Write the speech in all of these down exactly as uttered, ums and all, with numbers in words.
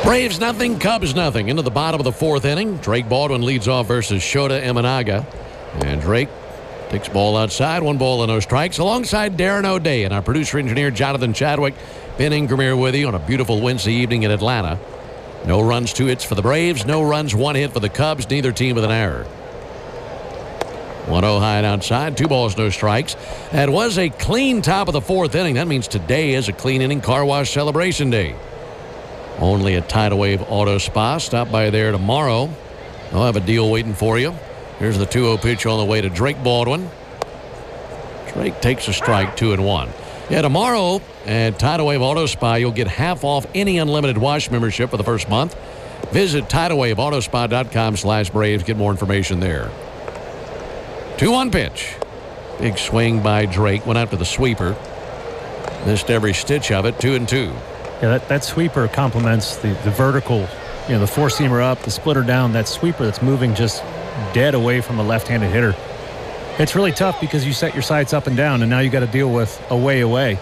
Braves nothing, Cubs nothing. Into the bottom of the fourth inning. Drake Baldwin leads off versus Shota Imanaga. And Drake takes ball outside. One ball and no strikes. Alongside Darren O'Day and our producer-engineer Jonathan Chadwick. Ben Ingram here with you on a beautiful Wednesday evening in Atlanta. No runs, two hits for the Braves. No runs, one hit for the Cubs. Neither team with an error. one oh high and outside. Two balls, no strikes. That was a clean top of the fourth inning. That means today is a clean inning car wash celebration day. Only at Tidal Wave Auto Spa. Stop by there tomorrow. They'll have a deal waiting for you. Here's the two oh pitch on the way to Drake Baldwin. Drake takes a strike, two and one. Yeah, tomorrow at Tidal Wave Auto Spa, you'll get half off any unlimited wash membership for the first month. Visit tidal wave autospa dot com slash Braves. Get more information there. two one pitch. Big swing by Drake. Went after the sweeper. Missed every stitch of it. Two and two. Yeah, that, that sweeper complements the, the vertical, you know, the four-seamer up, the splitter down. That sweeper that's moving just dead away from a left-handed hitter. It's really tough because you set your sights up and down, and now you got to deal with away, away.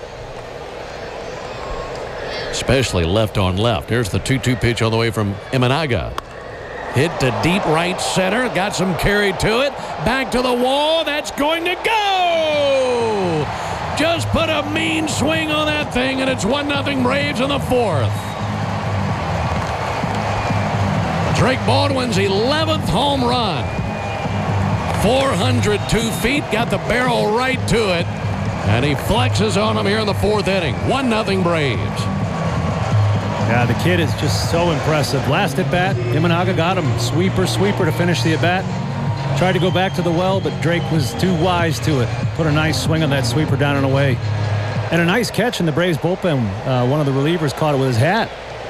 Especially left on left. Here's the two two pitch on the way from Imanaga. Hit to deep right center. Got some carry to it. Back to the wall. That's going to go! Just put a mean swing on that thing, and it's one nothing Braves in the fourth. Drake Baldwin's eleventh home run. four hundred two feet. Got the barrel right to it. And he flexes on him here in the fourth inning. one nothing Braves. Yeah, the kid is just so impressive. Last at bat, Imanaga got him. Sweeper, sweeper to finish the at bat. Tried to go back to the well, but Drake was too wise to it. Put a nice swing on that sweeper down and away. And a nice catch in the Braves bullpen. Uh, one of the relievers caught it with his hat.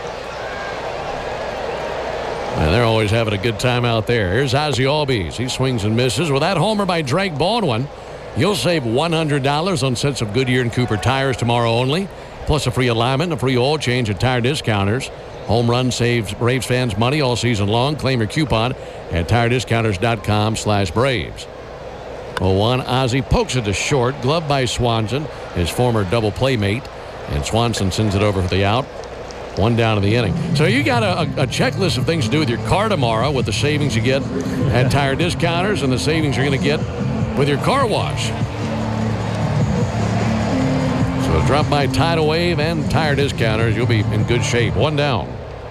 And they're always having a good time out there. Here's Ozzie Albies. He swings and misses. With that homer by Drake Baldwin, you'll save one hundred dollars on sets of Goodyear and Cooper tires tomorrow only. Plus a free alignment and a free oil change at Tire Discounters. Home run saves Braves fans money all season long. Claim your coupon at tire discounters dot com slash Braves. oh one, Ozzie pokes it to short. Glove by Swanson, his former double playmate. And Swanson sends it over for the out. One down in the inning. So you got a, a checklist of things to do with your car tomorrow with the savings you get at Tire Discounters and the savings you're going to get with your car wash. So drop by Tidal Wave and Tire Discounters. You'll be in good shape. One down.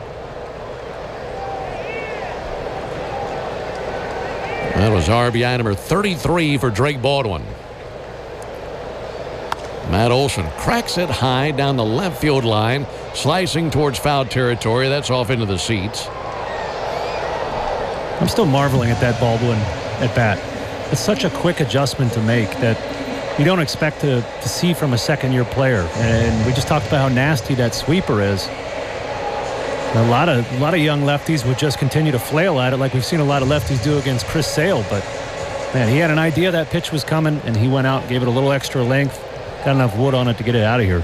That was R B I number thirty-three for Drake Baldwin. Matt Olson cracks it high down the left field line, slicing towards foul territory. That's off into the seats. I'm still marveling at that Baldwin at bat. It's such a quick adjustment to make that you don't expect to, to see from a second-year player. And we just talked about how nasty that sweeper is. A lot of a lot of young lefties would just continue to flail at it like we've seen a lot of lefties do against Chris Sale. But, man, he had an idea that pitch was coming, and he went out, gave it a little extra length, got enough wood on it to get it out of here.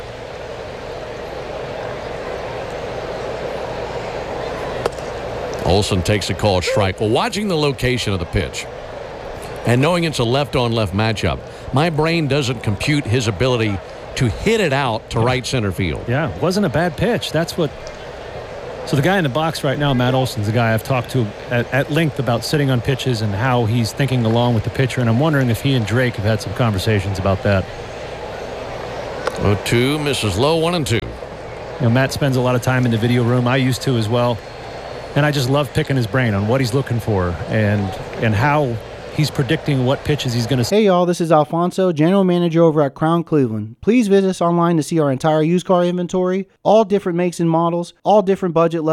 Olson takes a called strike. Well, watching the location of the pitch and knowing it's a left-on-left matchup, my brain doesn't compute his ability to hit it out to right center field. Yeah, it wasn't a bad pitch. That's what... So the guy in the box right now, Matt Olson's the guy I've talked to at, at length about sitting on pitches and how he's thinking along with the pitcher, and I'm wondering if he and Drake have had some conversations about that. oh two, misses low, one and two. You know, Matt spends a lot of time in the video room. I used to as well. And I just love picking his brain on what he's looking for and and how he's predicting what pitches he's going to. Hey y'all, this is Alfonso, General Manager over at Crown Cleveland. Please visit us online to see our entire used car inventory, all different makes and models, all different budget levels.